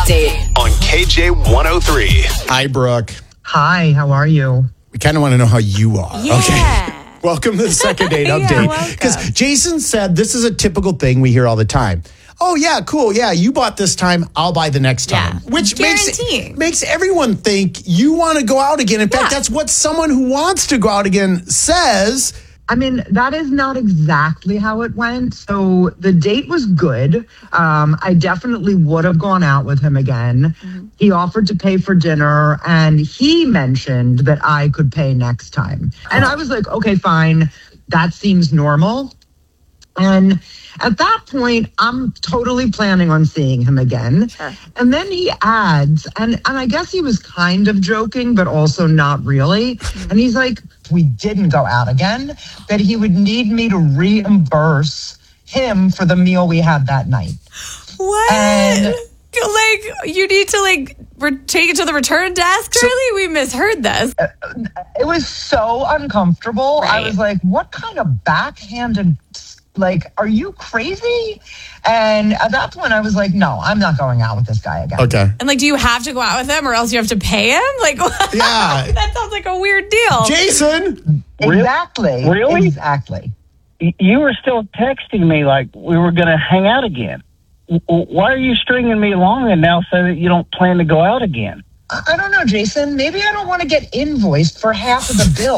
Update on KJ103. Hi, Brooke. Hi, how are you? We kind of want to know how you are. Yeah. Okay. Welcome to the second date update. Because Jason said this is a typical thing we hear all the time. Oh, yeah, cool. Yeah, you bought this time. I'll buy the next time. Yeah. Which Guaranteeing. makes everyone think you want to go out again. In fact, Yeah. that's what someone who wants to go out again says. I mean, that is not exactly how it went. So the date was good. I definitely would have gone out with him again. Mm-hmm. He offered to pay for dinner and he mentioned that I could pay next time. And I was like, okay, fine. That seems normal. And at that point, I'm totally planning on seeing him again. Sure. And then he adds, and I guess he was kind of joking, but also not really. And he's like, if we didn't go out again, that he would need me to reimburse him for the meal we had that night. What? And like, you need to, take it to the return desk, Charlie? We misheard this. it was so uncomfortable. Right. I was like, what kind of backhanded, are you crazy? And at that point, I was like, no, I'm not going out with this guy again. Okay. And, do you have to go out with him or else you have to pay him? Yeah. That sounds like a weird deal. Jason. Exactly. Really? Exactly. You were still texting me like we were going to hang out again. Why are you stringing me along and now say that you don't plan to go out again? I don't know, Jason. Maybe I don't want to get invoiced for half of the bill.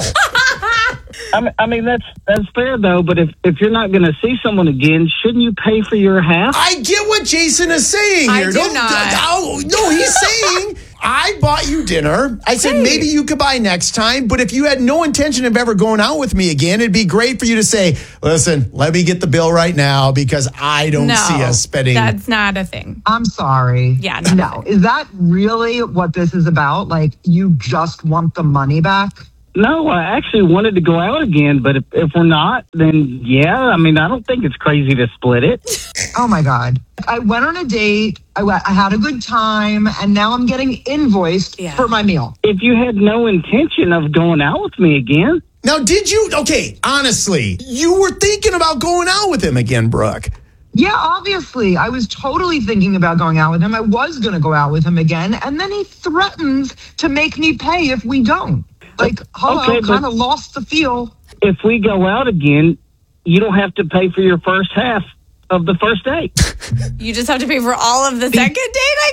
I mean that's fair though. But if you're not going to see someone again, shouldn't you pay for your half? I get what Jason is saying I here. do not. No, he's saying, I bought you dinner. I said, maybe you could buy next time. But if you had no intention of ever going out with me again, it'd be great for you to say, listen, let me get the bill right now because I don't see us spending. That's not a thing. I'm sorry. Yeah, no. Is that really what this is about? You just want the money back? No, I actually wanted to go out again, but if we're not, then yeah. I mean, I don't think it's crazy to split it. Oh, my God. I went on a date. I had a good time, and now I'm getting invoiced for my meal. If you had no intention of going out with me again. Now, did you? Okay, honestly, you were thinking about going out with him again, Brooke. Yeah, obviously. I was totally thinking about going out with him. I was going to go out with him again, and then he threatens to make me pay if we don't. Hello, kind of lost the feel. If we go out again, you don't have to pay for your first half of the first date. You just have to pay for all of the second date, I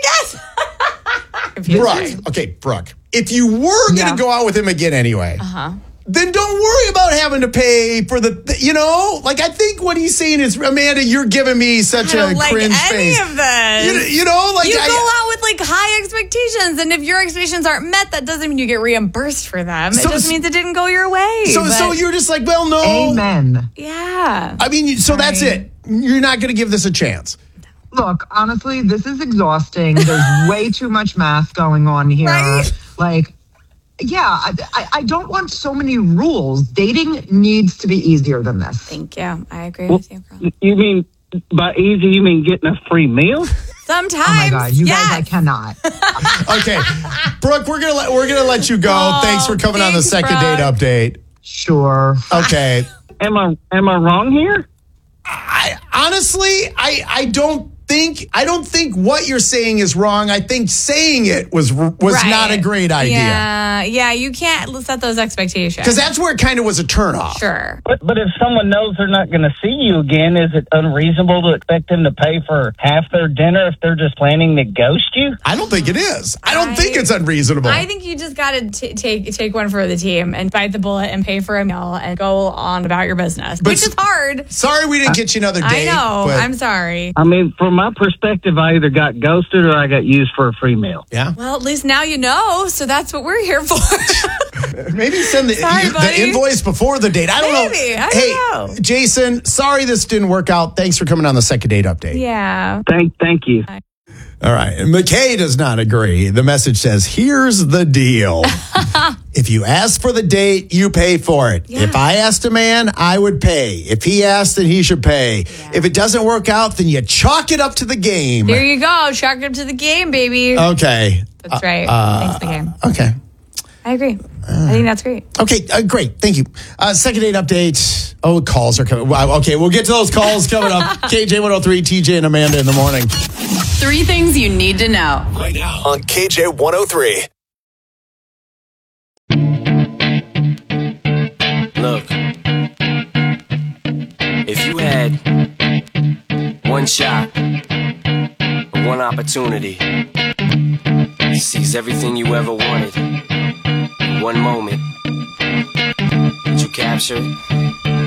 guess? Brooke, if you were going to go out with him again anyway, then don't worry about having to pay for I think what he's saying is, Amanda, you're giving me such a cringe face. Of this. You go out with high expectations, and if your expectations aren't met, that doesn't mean you get reimbursed for them. It just means it didn't go your way. So you're just like, well, no. Amen. Yeah. I mean, so that's it. You're not going to give this a chance. Look, honestly, this is exhausting. There's way too much math going on here. Right? Yeah, I don't want so many rules. Dating needs to be easier than this. Thank you. I agree with you, girl. You mean, by easy, you mean getting a free meal? Sometimes. Oh my God, you guys, I cannot. Okay, Brooke, we're gonna let you go. Thanks for coming on the second date update. Sure. Okay. Am I wrong here? I don't think what you're saying is wrong. I think saying it was not a great idea. Yeah, you can't set those expectations. Because that's where it kind of was a turnoff. Sure. But if someone knows they're not going to see you again, is it unreasonable to expect them to pay for half their dinner if they're just planning to ghost you? I don't think it is. I don't think it's unreasonable. I think you just got to take one for the team and bite the bullet and pay for a meal and go on about your business, which is hard. Sorry we didn't get you another date. I know. I'm sorry. I mean, from my perspective, I either got ghosted or I got used for a free meal. Yeah. Well, at least now you know, so that's what we're here for. Maybe send the invoice before the date. I don't know. I don't know. Jason, sorry this didn't work out. Thanks for coming on the second date update. Yeah. Thank you. All right. And McKay does not agree. The message says, here's the deal. If you ask for the date, you pay for it. Yeah. If I asked a man, I would pay. If he asked, then he should pay. Yeah. If it doesn't work out, then you chalk it up to the game. There you go. Chalk it up to the game, baby. Okay. That's right. Thanks, the game. Okay. I agree. I think that's great. Okay, great. Thank you. Second date update. Oh, calls are coming. Wow. Okay, we'll get to those calls coming up. KJ 103, TJ and Amanda in the morning. 3 things you need to know. Right now on KJ 103. Look, if you had one shot, one opportunity to seize everything you ever wanted in one moment, did you capture it?